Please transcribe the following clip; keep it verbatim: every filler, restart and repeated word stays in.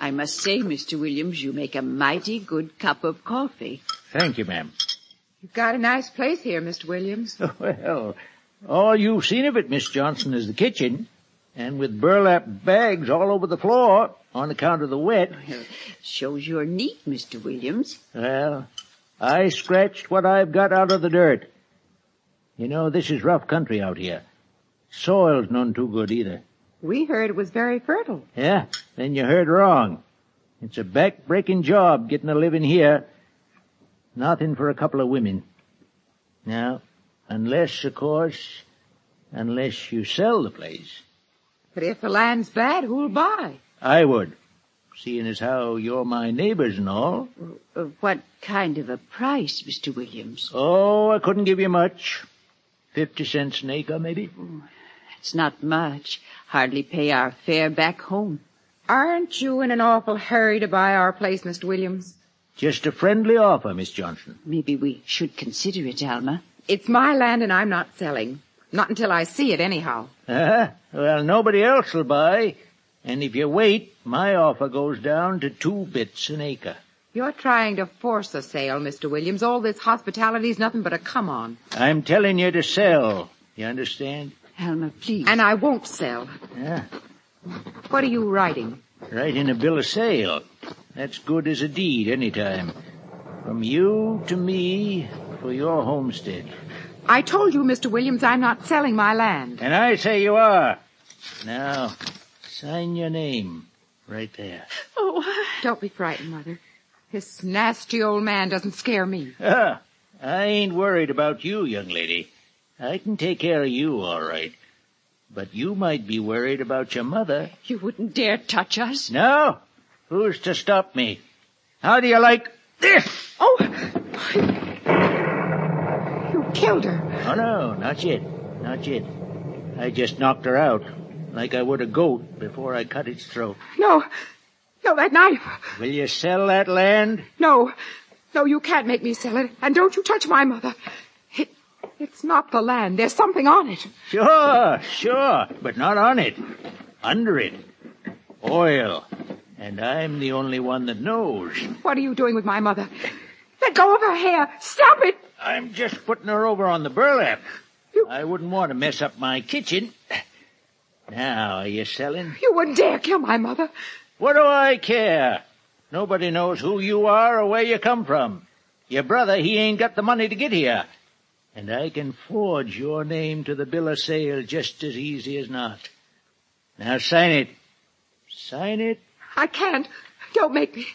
I must say, Mister Williams, you make a mighty good cup of coffee. Thank you, ma'am. You've got a nice place here, Mister Williams. Well, all you've seen of it, Miss Johnson, is the kitchen, and with burlap bags all over the floor on account of the wet. Well, shows you're neat, Mister Williams. Well, I scratched what I've got out of the dirt. You know, this is rough country out here. Soil's none too good either. We heard it was very fertile. Yeah, then you heard wrong. It's a back-breaking job getting a living here. Nothing for a couple of women. Now, unless, of course, unless you sell the place. But if the land's bad, who'll buy? I would, seeing as how you're my neighbors and all. Uh, what kind of a price, Mister Williams? Oh, I couldn't give you much. Fifty cents an acre, maybe. It's not much. Hardly pay our fare back home. Aren't you in an awful hurry to buy our place, Mister Williams? Just a friendly offer, Miss Johnson. Maybe we should consider it, Alma. It's my land and I'm not selling. Not until I see it, anyhow. Uh, well, nobody else will buy. And if you wait, my offer goes down to two bits an acre. You're trying to force a sale, Mister Williams. All this hospitality's nothing but a come-on. I'm telling you to sell. You understand? Alma, please. And I won't sell. Yeah. What are you writing? Writing a bill of sale. That's good as a deed any time. From you to me for your homestead. I told you, Mister Williams, I'm not selling my land. And I say you are. Now, sign your name right there. Oh, Don't be frightened, Mother. This nasty old man doesn't scare me. Ah, I ain't worried about you, young lady. I can take care of you, all right. But you might be worried about your mother. you wouldn't dare touch us. No? Who's to stop me? How do you like this? Oh! You killed her. Oh, no, not yet. Not yet. I just knocked her out, like I would a goat before I cut its throat. No. No, that knife. Will you sell that land? No. No, you can't make me sell it. And don't you touch my mother. It, it's not the land. There's something on it. Sure, sure, but not on it. Under it. Oil. And I'm the only one that knows. What are you doing with my mother? Let go of her hair. Stop it. I'm just putting her over on the burlap. You- I wouldn't want to mess up my kitchen. Now, are you selling? You wouldn't dare kill my mother. What do I care? Nobody knows who you are or where you come from. Your brother, he ain't got the money to get here. And I can forge your name to the bill of sale just as easy as not. Now sign it. Sign it. I can't. Don't make me.